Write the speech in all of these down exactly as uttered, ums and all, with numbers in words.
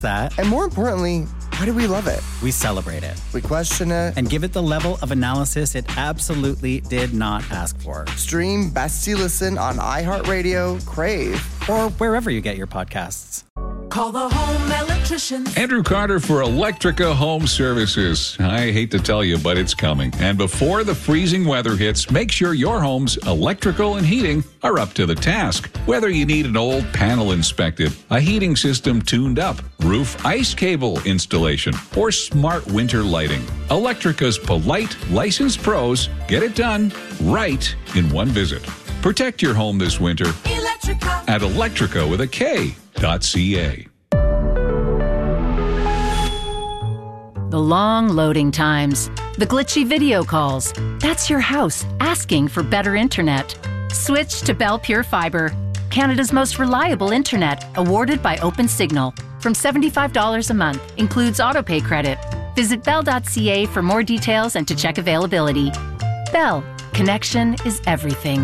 that. And more importantly, why do we love it? We celebrate it. We question it. And give it the level of analysis it absolutely did not ask for. Stream Bestie Listen on iHeartRadio, Crave, or wherever you get your podcasts. Call the home electrician. Andrew Carter for Electrica Home Services. I hate to tell you, but it's coming. And before the freezing weather hits, make sure your home's electrical and heating are up to the task. Whether you need an old panel inspected, a heating system tuned up, roof ice cable installation, or smart winter lighting, Electrica's polite, licensed pros get it done right in one visit. Protect your home this winter Electrica. at Electrica with a K dot C A. The long loading times, the glitchy video calls. That's your house asking for better internet. Switch to Bell Pure Fiber, Canada's most reliable internet, awarded by OpenSignal. From seventy-five dollars a month, includes autopay credit. Visit bell dot C A for more details and to check availability. Bell, connection is everything.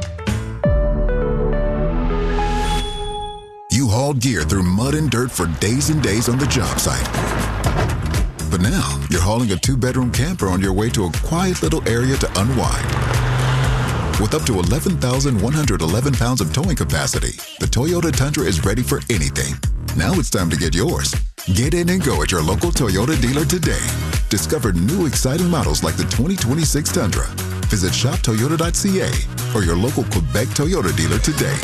You hauled gear through mud and dirt for days and days on the job site. But now, you're hauling a two-bedroom camper on your way to a quiet little area to unwind. With up to eleven thousand one hundred eleven pounds of towing capacity, the Toyota Tundra is ready for anything. Now it's time to get yours. Get in and go at your local Toyota dealer today. Discover new exciting models like the twenty twenty-six Tundra. Visit shop toyota dot C A or your local Quebec Toyota dealer today.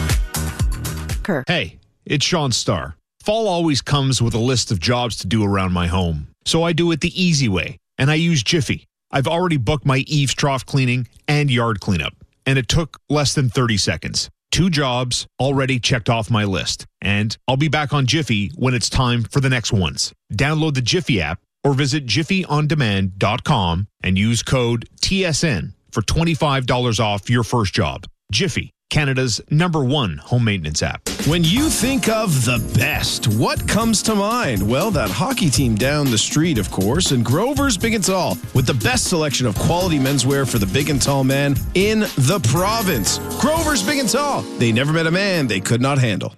Hey, it's Sean Starr. Fall always comes with a list of jobs to do around my home. So I do it the easy way, and I use Jiffy. I've already booked my eaves trough cleaning and yard cleanup, and it took less than thirty seconds. Two jobs already checked off my list, and I'll be back on Jiffy when it's time for the next ones. Download the Jiffy app or visit jiffy on demand dot com and use code T S N for twenty-five dollars off your first job. Jiffy, Canada's number one home maintenance app. When you think of the best, what comes to mind? Well, that hockey team down the street, of course, and Grover's Big and Tall, with the best selection of quality menswear for the big and tall man in the province. Grover's Big and Tall. They never met a man they could not handle.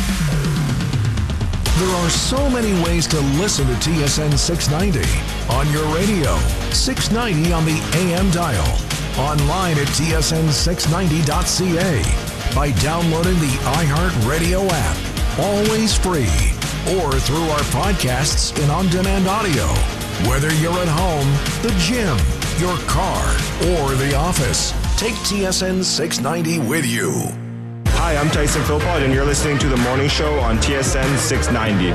There are so many ways to listen to T S N six ninety. On your radio, six ninety on the A M dial. Online at T S N six ninety dot C A. By downloading the iHeartRadio app. Always free. Or through our podcasts and on-demand audio. Whether you're at home, the gym, your car, or the office, take T S N six ninety with you. Hi, I'm Tyson Philpott, and you're listening to The Morning Show on T S N six ninety.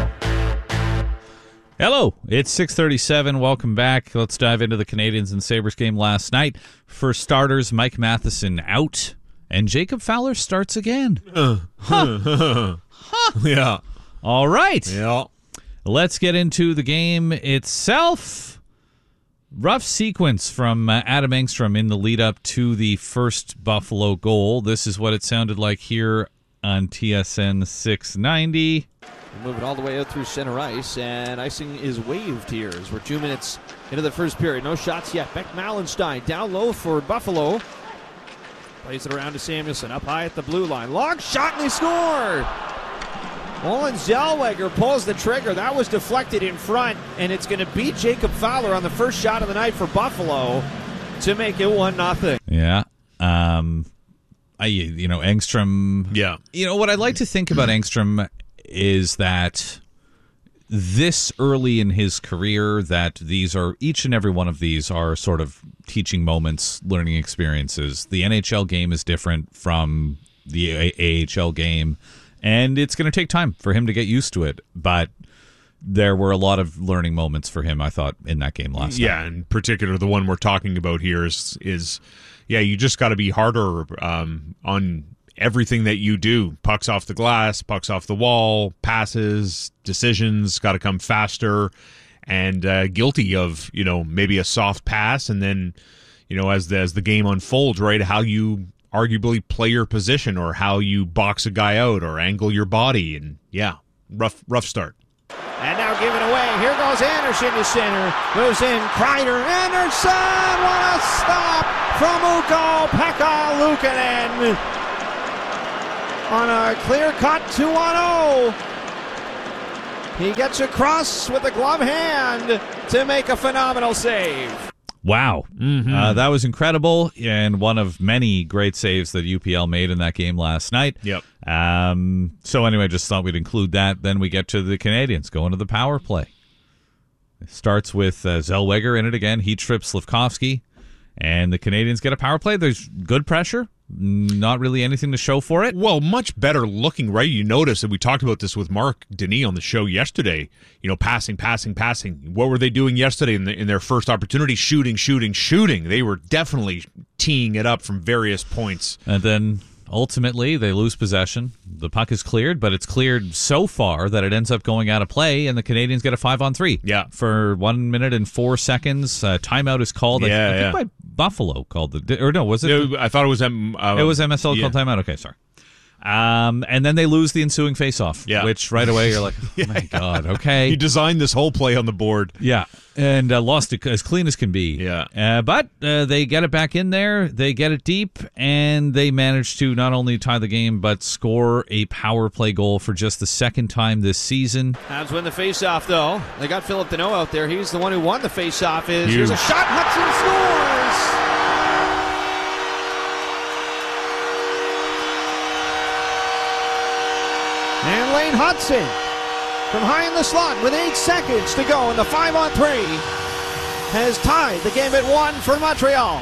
Hello, it's six thirty-seven. Welcome back. Let's dive into the Canadiens and Sabres game last night. For starters, Mike Matheson out, and Jacob Fowler starts again. Uh, huh. huh. Yeah. All right. Yeah. Let's get into the game itself. Rough sequence from uh, Adam Engstrom in the lead-up to the first Buffalo goal. This is what it sounded like here on T S N six ninety. We're moving all the way out through center ice, and icing is waved here as we're two minutes into the first period. No shots yet. Beck Malenstein down low for Buffalo. Plays it around to Samuelson, up high at the blue line. Long shot, and they score! Olin Zellweger pulls the trigger. That was deflected in front, and it's going to beat Jacob Fowler on the first shot of the night for Buffalo to make it one nothing. Yeah. Um, I, you know, Engstrom. Yeah. You know, what I'd like to think about Engstrom is that this early in his career, that these are, each and every one of these are sort of teaching moments, learning experiences. The N H L game is different from the A H L game, and it's going to take time for him to get used to it. But there were a lot of learning moments for him, I thought, in that game last yeah, night. Yeah, in particular, the one we're talking about here is, is yeah, you just got to be harder um, on everything that you do. Pucks off the glass, pucks off the wall, passes, decisions, got to come faster, and uh, guilty of, you know, maybe a soft pass, and then, you know, as the, as the game unfolds, right, how you arguably play your position, or how you box a guy out, or angle your body, and yeah, rough rough start. And now given away. Here goes Anderson to center. Goes in. Kreider. Anderson. What a stop from Ukko-Pekka Luukkonen. On a clear cut two on oh. He gets across with a glove hand to make a phenomenal save. Wow. Mm-hmm. Uh, that was incredible, and one of many great saves that U P L made in that game last night. Yep. Um, so anyway, just thought we'd include that. Then we get to the Canadians going to the power play. It starts with uh, Zellweger in it again. He trips Slafkovsky, and the Canadians get a power play. There's good pressure. Not really anything to show for it. Well, much better looking, right? You notice that we talked about this with Mark Denis on the show yesterday. You know, passing, passing, passing. What were they doing yesterday in, the, in their first opportunity? Shooting, shooting, shooting. They were definitely teeing it up from various points. And then ultimately they lose possession. The puck is cleared, but it's cleared so far that it ends up going out of play, and the Canadians get a five on three. Yeah. For one minute and four seconds. Uh, timeout is called. Yeah, I, I yeah. think by Buffalo called the, or no, was it? it I thought it was um, uh, It was M S L yeah. called timeout. Okay, sorry. Um, and then they lose the ensuing faceoff, yeah. which right away you're like, oh yeah. my God, okay. He designed this whole play on the board. Yeah, and uh, lost it as clean as can be. Yeah. Uh, but uh, they get it back in there, they get it deep, and they manage to not only tie the game, but score a power play goal for just the second time this season. Habs win the faceoff, though. They got Philip Deneau out there. He's the one who won the faceoff. Is Huge. Here's a shot. Hudson scores. And Lane Hudson from high in the slot with eight seconds to go in the five on three has tied the game at one for Montreal.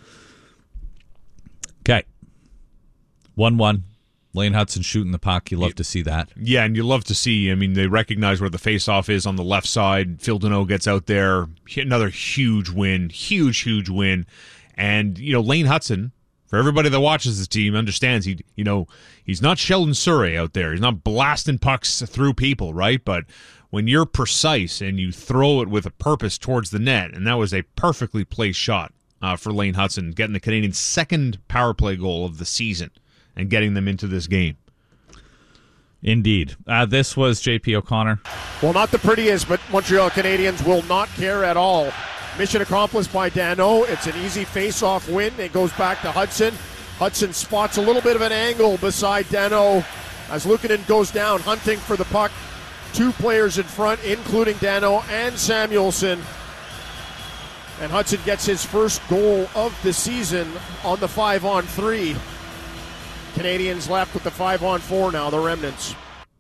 Okay. one one. Lane Hudson shooting the puck. You love to see that. Yeah, and you love to see, I mean, they recognize where the faceoff is on the left side. Phil Deneau gets out there. Another huge win. Huge, huge win. And, you know, Lane Hudson, for everybody that watches this team, understands he, you know, he's not Sheldon Surrey out there. He's not blasting pucks through people, right? But when you're precise and you throw it with a purpose towards the net, and that was a perfectly placed shot uh, for Lane Hudson, getting the Canadians' second power play goal of the season and getting them into this game. Indeed. Uh, this was J P O'Connor. Well, not the prettiest, but Montreal Canadiens will not care at all. Mission accomplished by Danault. It's an easy face-off win. It goes back to Hudson. Hudson spots a little bit of an angle beside Danault as Luukkonen goes down, hunting for the puck. Two players in front, including Danault and Samuelsson. And Hudson gets his first goal of the season on the five-on-three. Canadians left with the five-on-four now, the remnants.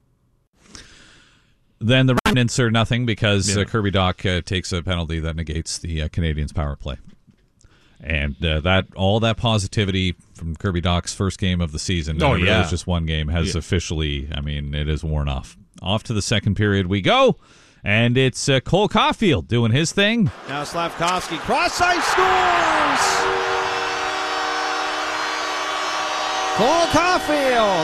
Then the Remnants are nothing because Yeah. uh, Kirby Dach uh, takes a penalty that negates the uh, Canadians' power play. And uh, that all that positivity from Kirby Dach's first game of the season, Oh, and it yeah. was just one game, has Yeah. officially, I mean, it is worn off. Off to the second period we go, and it's uh, Cole Caulfield doing his thing. Now Slafkovsky cross-ice scores! Cole Caulfield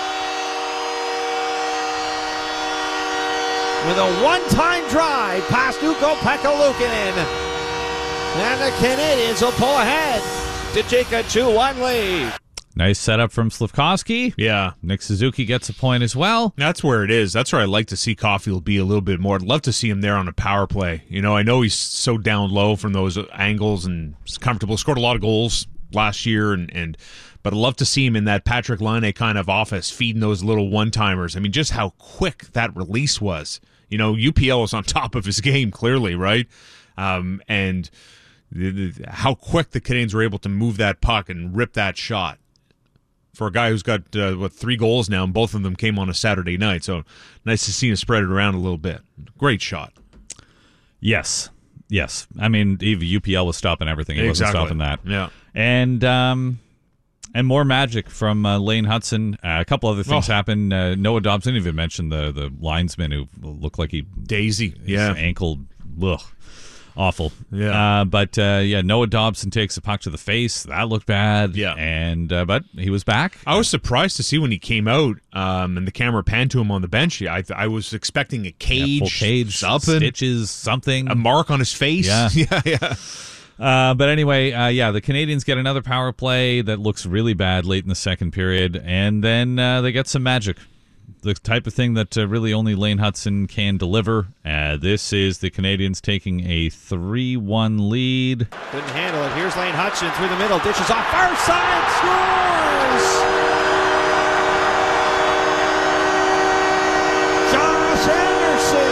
with a one-time drive past Ukko-Pekka Luukkonen. And the Canadians will pull ahead to take a two one lead. Nice setup from Slafkovsky. Yeah. Nick Suzuki gets a point as well. That's where it is. That's where I'd like to see Caulfield be a little bit more. I'd love to see him there on a power play. You know, I know he's so down low from those angles and he's comfortable. Scored a lot of goals last year, and, and but I'd love to see him in that Patrick Laine kind of office, feeding those little one-timers. I mean, just how quick that release was. You know, U P L was on top of his game, clearly, right? Um, and the, the, how quick the Canadians were able to move that puck and rip that shot. For a guy who's got, uh, what, three goals now, and both of them came on a Saturday night. So nice to see him spread it around a little bit. Great shot. Yes. Yes. I mean, even U P L was stopping everything. It Exactly. wasn't stopping that. Yeah. And um, and more magic from uh, Lane Hudson. Uh, a couple other things Oh. happened. Uh, Noah Dobson even mentioned the, the linesman who looked like he... Daisy. His Yeah. ankle... Ugh. Awful. Yeah. Uh, but, uh, yeah, Noah Dobson takes the puck to the face. That looked bad. Yeah. And uh, but he was back. I was surprised to see when he came out um, and the camera panned to him on the bench. I I was expecting a cage, Yeah, full cage, something, stitches, something. a mark on his face. Yeah. yeah, yeah. Uh, but anyway, uh, yeah, the Canadians get another power play that looks really bad late in the second period, and then uh, they get some magic. The type of thing that uh, really only Lane Hudson can deliver. Uh, this is the Canadians taking a three one lead. Couldn't handle it. Here's Lane Hudson through the middle. Dishes off far side. Scores! Josh Anderson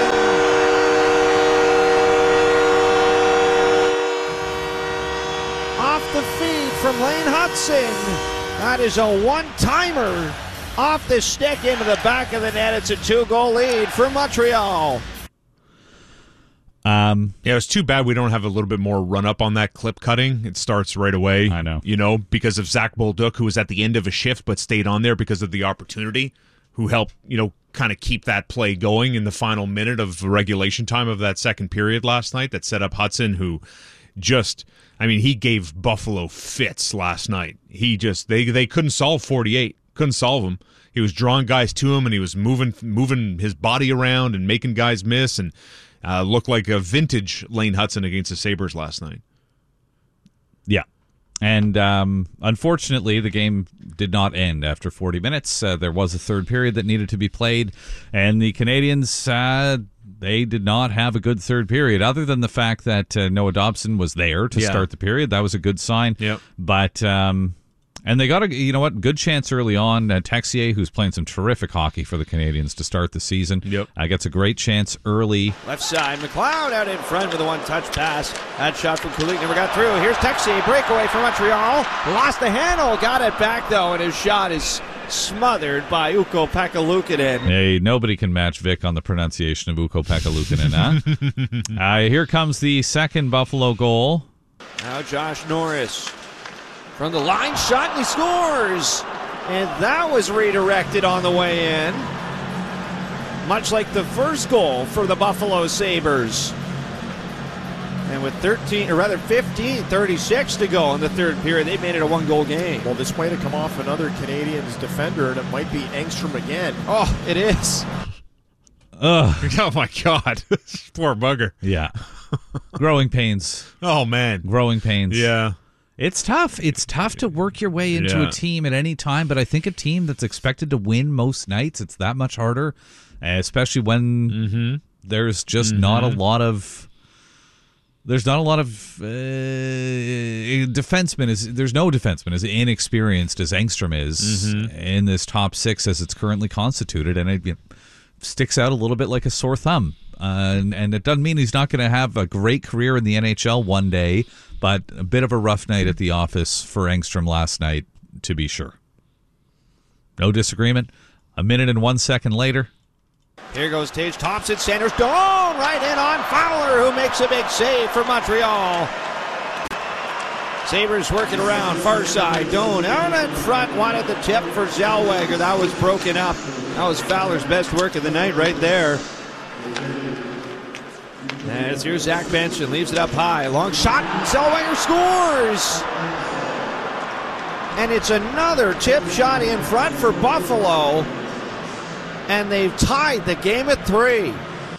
Hudson. That is a one-timer off the stick into the back of the net. It's a two-goal lead for Montreal. Um, yeah, it's too bad we don't have a little bit more run up on that clip cutting. It starts right away. I know. You know, because of Zach Bolduc, who was at the end of a shift but stayed on there because of the opportunity, who helped, you know, kind of keep that play going in the final minute of regulation time of that second period last night that set up Hudson, who just, I mean, he gave Buffalo fits last night. He just, they they couldn't solve forty-eight. Couldn't solve him. He was drawing guys to him, and he was moving moving his body around and making guys miss, and Uh, looked like a vintage Lane Hudson against the Sabres last night. Yeah. And um, unfortunately, the game did not end after forty minutes. Uh, there was a third period that needed to be played, and the Canadians, uh, they did not have a good third period, other than the fact that uh, Noah Dobson was there to Yeah. start the period. That was a good sign. Yep. But... Um, And they got a, you know what, good chance early on. Uh, Texier, who's playing some terrific hockey for the Canadians to start the season, yep. uh, gets a great chance early. Left side, McLeod out in front with a one-touch pass. That shot from Kulik never got through. Here's Texier, breakaway for Montreal. Lost the handle, got it back though, and his shot is smothered by Ukko Pekka-Luukkonen. Hey, nobody can match Vic on the pronunciation of Ukko Pekka-Luukkonen, huh? uh, here comes the second Buffalo goal. Now Josh Norris from the line shot, and he scores. And that was redirected on the way in. Much like the first goal for the Buffalo Sabres. And with thirteen, or rather fifteen thirty-six to go in the third period, they made it a one-goal game. Well, this might have come off another Canadiens defender, and it might be Engstrom again. Oh, it is. Ugh. Oh, my God. Poor bugger. Yeah. Growing pains. Oh, man. Growing pains. Yeah. It's tough. It's tough to work your way into Yeah. a team at any time, but I think a team that's expected to win most nights, it's that much harder, especially when mm-hmm. there's just Mm-hmm. not a lot of there's not a lot of uh, defensemen is there's no defenseman as inexperienced as Engstrom is Mm-hmm. in this top six as it's currently constituted, and it, it sticks out a little bit like a sore thumb. Uh, and, and it doesn't mean he's not going to have a great career in the N H L one day, but a bit of a rough night at the office for Engstrom last night, to be sure. No disagreement. A minute and one second later. Here goes Tage Thompson. Sanders Doan right in on Fowler, who makes a big save for Montreal. Sabres working around far side. Doan out in front, wanted the tip for Zellweger. That was broken up. That was Fowler's best work of the night right there. As here's Zach Benson, leaves it up high. Long shot, Zellweger scores! And it's another tip shot in front for Buffalo. And they've tied the game at three.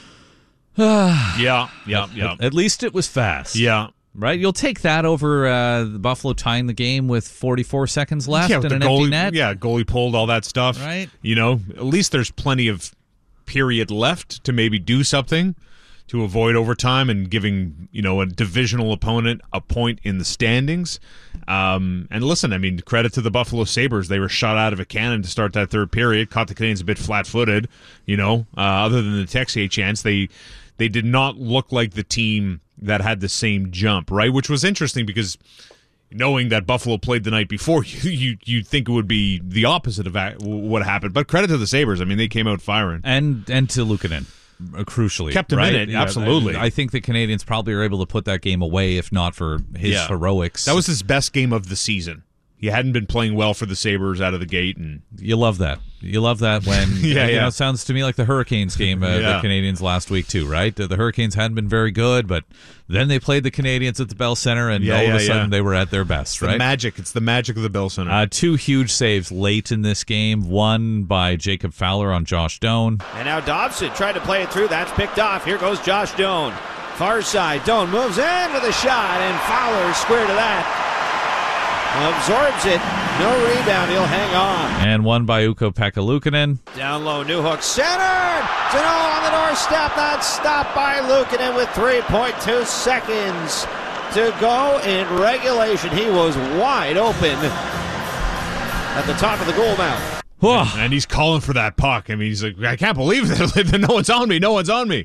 yeah, yeah, yeah. At least it was fast. Yeah. Right? You'll take that over uh, Buffalo tying the game with forty-four seconds left yeah, and the an goalie, empty net. Yeah, goalie pulled, all that stuff. Right. You know, at least there's plenty of period left to maybe do something to avoid overtime and giving, you know, a divisional opponent a point in the standings. Um, and listen, I mean, credit to the Buffalo Sabres. They were shot out of a cannon to start that third period, caught the Canadiens a bit flat-footed, you know, uh, other than the Texier chance. They, they did not look like the team that had the same jump, right? Which was interesting because knowing that Buffalo played the night before, you, you, you'd think it would be the opposite of what happened. But credit to the Sabres. I mean, they came out firing. And, and to Luukkonen. Crucially, kept him right? in it, yeah, absolutely. I think the Canadians probably were able to put that game away, if not for his yeah. heroics. That was his best game of the season. He hadn't been playing well for the Sabres out of the gate, and you love that. You love that when yeah, you yeah. know, it sounds to me like the Hurricanes game, uh, yeah. the Canadians last week too, right? The Hurricanes hadn't been very good, but then they played the Canadians at the Bell Center, and yeah, all yeah, of a sudden yeah. they were at their best, it's right? The magic. It's the magic of the Bell Center. Uh, two huge saves late in this game. One by Jacob Fowler on Josh Doan. And now Dobson tried to play it through. That's picked off. Here goes Josh Doan. Far side. Doan moves in with a shot, and Fowler square to that. Absorbs it. No rebound. He'll hang on. And one by Ukko Pekka-Luukkonen. Down low. Newhook centered. Danault on the doorstep. That's stopped by Luukkonen with three point two seconds to go in regulation. He was wide open at the top of the goal mouth. And, and he's calling for that puck. I mean, he's like, I can't believe that. No one's on me. No one's on me.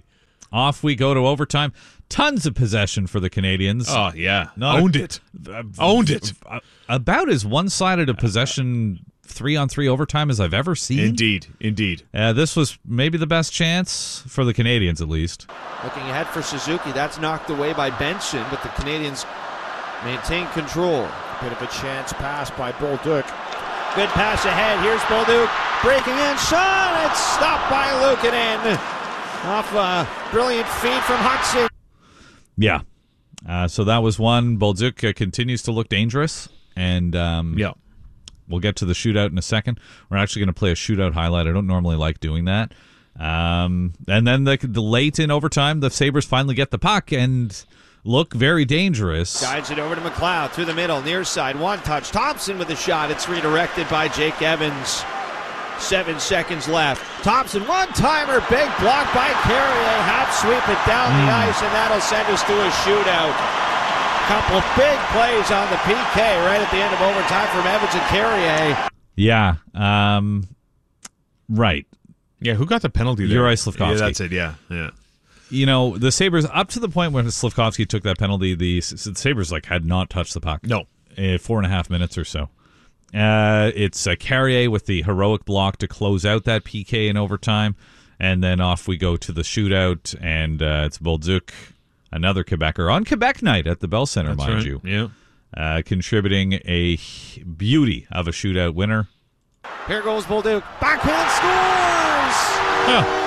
Off we go to overtime. Tons of possession for the Canadians. Oh, yeah. Not Owned a, it. Uh, Owned it. About as one-sided a possession three-on-three overtime as I've ever seen. Indeed. Indeed. Uh, this was maybe the best chance for the Canadians, at least. Looking ahead for Suzuki. That's knocked away by Benson, but the Canadians maintain control. Bit of a chance pass by Bolduc. Good pass ahead. Here's Bolduc breaking in. Shot! It's stopped by Luukkonen. Off a brilliant feed from Hudson. Yeah. Uh, so that was one. Bolduc uh, continues to look dangerous. And um, yeah. we'll get to the shootout in a second. We're actually going to play a shootout highlight. I don't normally like doing that. Um, and then the, the late in overtime, the Sabres finally get the puck and look very dangerous. Guides it over to McLeod through the middle, near side, one touch. Thompson with the shot. It's redirected by Jake Evans. Seven seconds left. Thompson, one-timer, big block by Carrier. Half sweep it down mm. the ice, and that'll send us to a shootout. Couple big plays on the P K right at the end of overtime from Evans and Carrier. Yeah. Um, right. Yeah, who got the penalty there? Juraj Slafkovsky. Yeah, that's it, yeah. yeah. You know, the Sabres, up to the point when Slafkovsky took that penalty, the, the Sabres like had not touched the puck. No. Uh, four and a half minutes or so. Uh, it's uh, Carrier with the heroic block to close out that P K in overtime, and then off we go to the shootout, and uh, it's Bolduc, another Quebecer, on Quebec night at the Bell Center, That's mind right. you, yeah, uh, contributing a beauty of a shootout winner. Here goes Bolduc, backhand scores! Huh.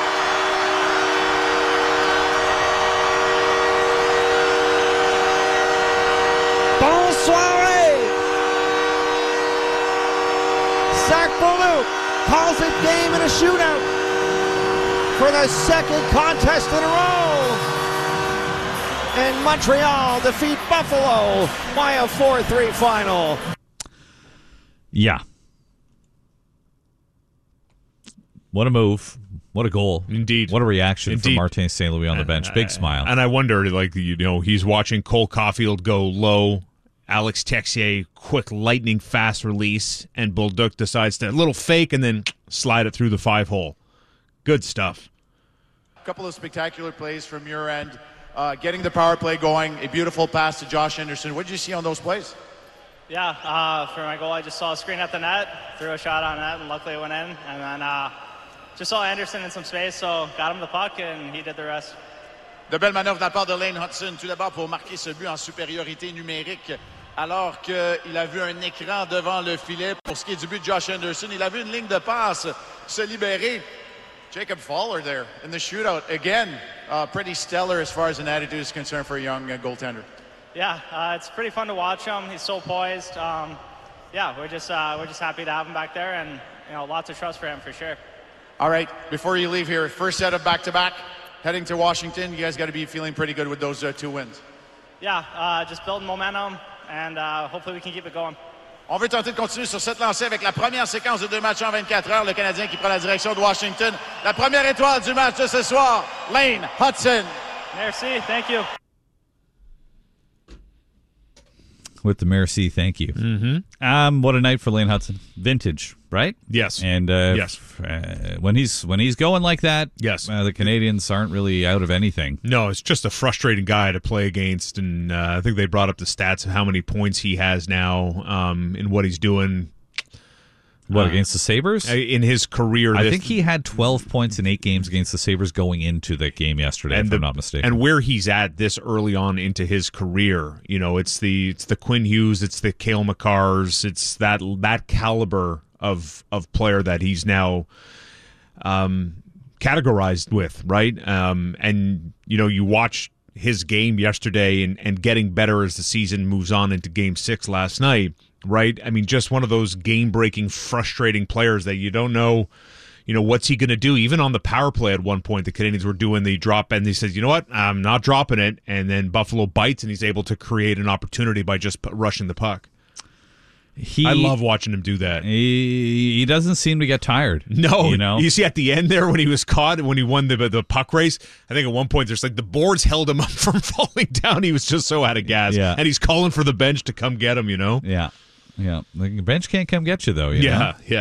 Bonsoir! Zach Bolduc calls it game in a shootout for the second contest in a row. And Montreal defeat Buffalo by a four three final. Yeah. What a move. What a goal. Indeed. What a reaction Indeed. from Martin Saint Louis on the bench. Big smile. And I wonder, like, you know, he's watching Cole Caulfield go low. Alex Texier, quick lightning fast release, and Bolduc decides to a little fake and then slide it through the five hole. Good stuff. A couple of spectacular plays from your end. Uh, getting the power play going, a beautiful pass to Josh Anderson. What did you see on those plays? Yeah, uh, for my goal, I just saw a screen at the net, threw a shot on net, and luckily it went in. And then uh, just saw Anderson in some space, so got him the puck, and he did the rest. De belles manœuvres de la part de Lane Hudson, tout d'abord pour marquer ce but en supériorité numérique, alors qu'il a vu un écran devant le filet. Pour ce qui est du but de Josh Anderson, il a vu une ligne de passe se libérer. Jacob Fowler there in the shootout. Again, uh, pretty stellar as far as an attitude is concerned for a young uh, goaltender. Yeah, uh, it's pretty fun to watch him. He's so poised. Um, yeah, we're just uh, we're just happy to have him back there, and you know, lots of trust for him for sure. All right, before you leave here, first set of back-to-back. Heading to Washington, you guys got to be feeling pretty good with those uh, two wins. Yeah, uh, just building momentum, and uh, hopefully we can keep it going. On veut tenter de continuer sur cette lancée avec la première séquence de deux matchs en vingt-quatre heures. Le Canadien qui prend la direction de Washington. La première étoile du match de ce soir, Lane Hudson. Merci, thank you. With the merci, thank you. Mm-hmm. Um, what a night for Lane Hudson. Vintage, right? Yes. And uh, yes. F- uh, when he's when he's going like that, yes, uh, the Canadians aren't really out of anything. No, it's just a frustrating guy to play against, and uh, I think they brought up the stats of how many points he has now um, in what he's doing. What, uh, against the Sabres? In his career. I this, think he had twelve points in eight games against the Sabres going into that game yesterday, if the, I'm not mistaken. And where he's at this early on into his career, you know, it's the it's the Quinn Hughes, it's the Cale Makars, it's that that caliber of of player that he's now um, categorized with, right? Um, and, you know, you watch his game yesterday and, and getting better as the season moves on into game six last night. Right? I mean, just one of those game-breaking, frustrating players that you don't know, you know, what's he going to do? Even on the power play at one point, the Canadians were doing the drop, and he says, you know what, I'm not dropping it. And then Buffalo bites, and he's able to create an opportunity by just rushing the puck. He, I love watching him do that. He, he doesn't seem to get tired. No, you know. You see at the end there when he was caught, when he won the the puck race, I think at one point there's like the boards held him up from falling down. He was just so out of gas. Yeah. And he's calling for the bench to come get him, you know? Yeah. Yeah. The bench can't come get you, though. You yeah, know? yeah.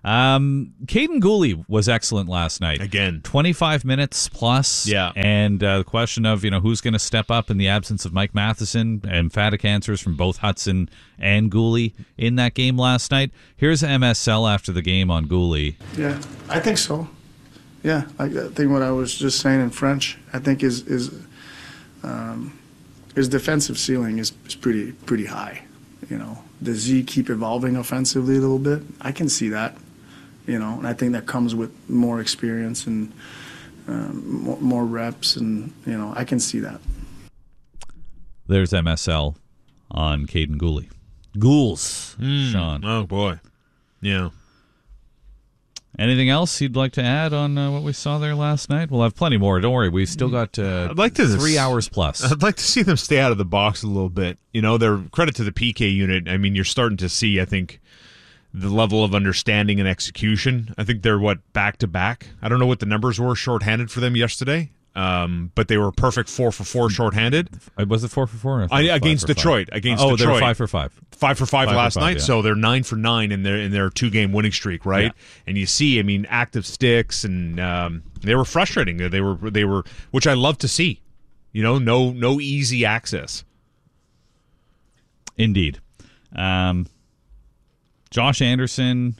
Um, Caden Gooley was excellent last night. Again. twenty-five minutes plus. Yeah. And uh, the question of, you know, who's going to step up in the absence of Mike Matheson. Emphatic answers from both Hudson and Gooley in that game last night. Here's M S L after the game on Gooley. Yeah, I think so. Yeah, I think what I was just saying in French, I think his, his, um, his defensive ceiling is, is pretty pretty high. You know, does he keep evolving offensively a little bit? I can see that. You know, and I think that comes with more experience and um, more, more reps, and you know, I can see that. There's M S L on Caden Gooley. Ghouls, Mm. Sean. Oh boy, yeah. Anything else you'd like to add on uh, what we saw there last night? We'll have plenty more. Don't worry, we've still got uh, I'd like to three hours plus. I'd like to see them stay out of the box a little bit. You know, they're credit to the P K unit. I mean, you're starting to see, I think, the level of understanding and execution. I think they're, what, back-to-back? I don't know what the numbers were shorthanded for them yesterday, um, but they were perfect four for four shorthanded. Was it four for four? I, against Detroit. Five. Against oh, Detroit. they were five for five. Five for five, five last for five, night, yeah. so they're nine for nine in their in their two-game winning streak, right? Yeah. And you see, I mean, active sticks, and um, they were frustrating. They were, they were, which I love to see. You know, no no easy access. Indeed. Um, Josh Anderson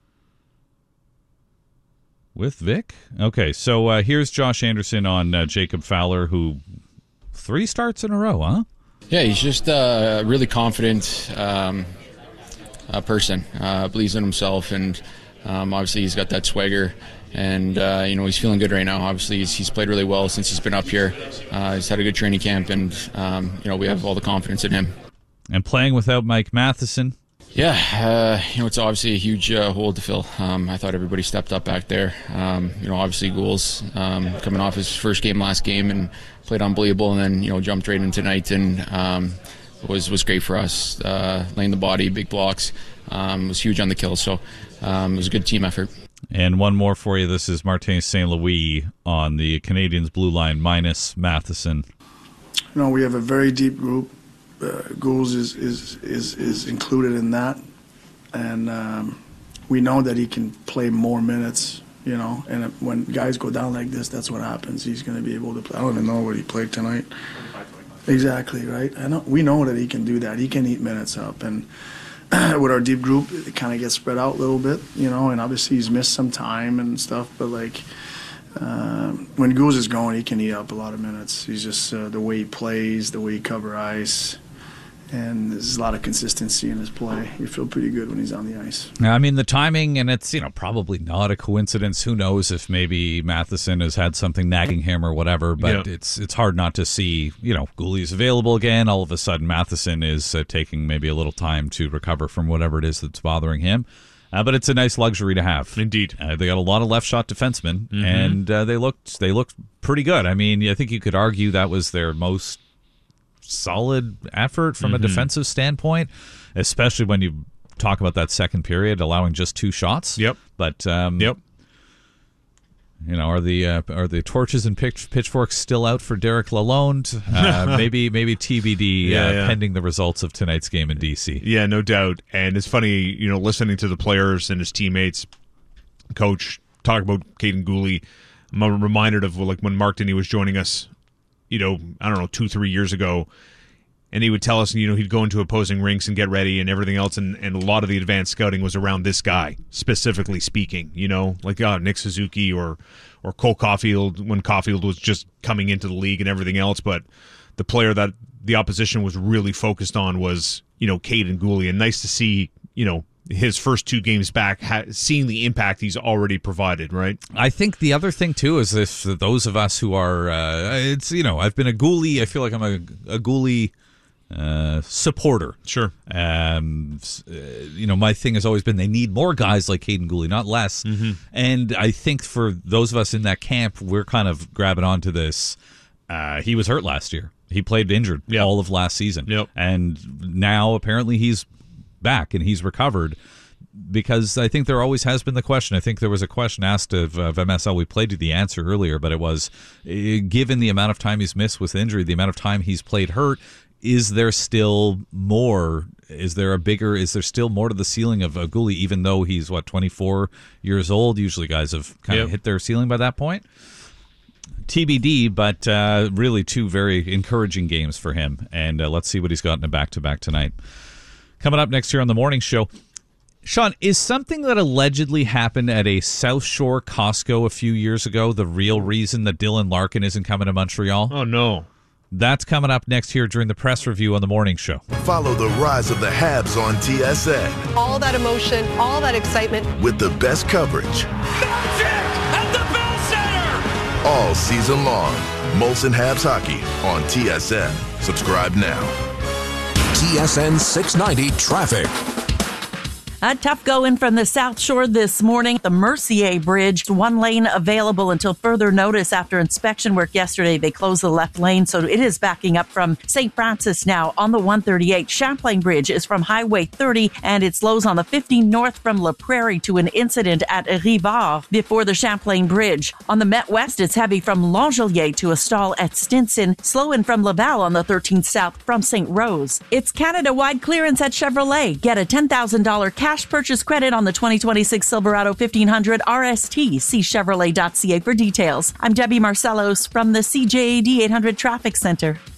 with Vic? Okay, so uh, here's Josh Anderson on uh, Jacob Fowler, who three starts in a row, huh? Yeah, he's just uh, a really confident um, uh, person. Uh, believes in himself, and um, obviously he's got that swagger. And, uh, you know, he's feeling good right now. Obviously, he's, he's played really well since he's been up here. Uh, he's had a good training camp, and, um, you know, we have all the confidence in him. And playing without Mike Matheson. Yeah, uh, you know, it's obviously a huge uh, hole to fill. Um, I thought everybody stepped up back there. Um, you know, obviously Gould's um, coming off his first game last game and played unbelievable, and then, you know, jumped right in tonight and um, was was great for us. Uh, laying the body, big blocks, um, was huge on the kill. So um, it was a good team effort. And one more for you. This is Martin Saint Louis on the Canadiens blue line minus Matheson. You know, we have a very deep group. Uh, Goulds is, is is is included in that, and um, we know that he can play more minutes. You know, and when guys go down like this, that's what happens. He's going to be able to play. I don't even know what he played tonight. Exactly right. I know we know that he can do that. He can eat minutes up, and with our deep group, it kind of gets spread out a little bit. You know, and obviously he's missed some time and stuff, but like. Um, when Goose is going, he can eat up a lot of minutes. He's just uh, the way he plays, the way he cover ice, and there's a lot of consistency in his play. You feel pretty good when he's on the ice. I mean, the timing, and it's, you know, probably not a coincidence. Who knows if maybe Matheson has had something nagging him or whatever, but Yeah. it's it's hard not to see, you know, Gooley's available again. All of a sudden, Matheson is uh, taking maybe a little time to recover from whatever it is that's bothering him. Uh, but it's a nice luxury to have. Indeed. Uh, they got a lot of left shot defensemen, Mhm. and uh, they looked they looked pretty good. I mean, I think you could argue that was their most solid effort from Mhm. a defensive standpoint, especially when you talk about that second period, allowing just two shots. Yep. But um, yep. You know, are the uh, are the torches and pitch, pitchforks still out for Derek Lalonde? Uh, maybe maybe T B D, Yeah, uh, yeah. pending the results of tonight's game in D C. Yeah, no doubt. And it's funny, you know, listening to the players and his teammates, coach, talk about Caden Gooley. I'm reminded of like when Mark Denny was joining us, you know, I don't know, two, three years ago. And he would tell us, you know, he'd go into opposing rinks and get ready and everything else. And, and a lot of the advanced scouting was around this guy, specifically speaking, you know, like uh, Nick Suzuki or, or Cole Caulfield when Caulfield was just coming into the league and everything else. But the player that the opposition was really focused on was, you know, Caden Gooley. And nice to see, you know, his first two games back, ha- seeing the impact he's already provided, right? I think the other thing too is if those of us who are, uh, it's, you know, I've been a Gooley. I feel like I'm a, a Gooley uh, supporter. Sure. Um, s- uh, you know, my thing has always been they need more guys like Caden Gooley, not less. Mhm. And I think for those of us in that camp, we're kind of grabbing onto this. Uh, he was hurt last year. He played injured all of last season. Yep. And now apparently he's back and he's recovered. because I think there always has been the question. I think there was a question asked of, of M S L. We played you the answer earlier, but it was, uh, given the amount of time he's missed with injury, the amount of time he's played hurt, is there still more? Is there a bigger, is there still more to the ceiling of Guhle, even though he's, what, twenty-four years old? Usually guys have kind of Yep. hit their ceiling by that point. T B D, but uh, really two very encouraging games for him. And uh, let's see what he's got in a back-to-back tonight. Coming up next here on the morning show, Sean, is something that allegedly happened at a South Shore Costco a few years ago the real reason that Dylan Larkin isn't coming to Montreal? Oh, no. That's coming up next here during the press review on the morning show. Follow the rise of the Habs on T S N. All that emotion, all that excitement. With the best coverage. Magic at the Bell Center! All season long. Molson Habs Hockey on T S N. Subscribe now. T S N six ninety traffic. A tough going from the South Shore this morning. The Mercier Bridge, one lane available until further notice after inspection work yesterday. They closed the left lane, so it is backing up from Saint Francis now on the one thirty-eight. Champlain Bridge is from Highway thirty, and it slows on the fifty north from La Prairie to an incident at Rivard before the Champlain Bridge. On the Met West, it's heavy from Langelier to a stall at Stinson, slowing from Laval on the thirteenth south from Saint Rose. It's Canada-wide clearance at Chevrolet. Get a ten thousand dollars cash purchase credit on the twenty twenty-six Silverado fifteen hundred R S T. See Chevrolet dot C A for details. I'm Debbie Marcellos from the C J A D eight hundred Traffic Center.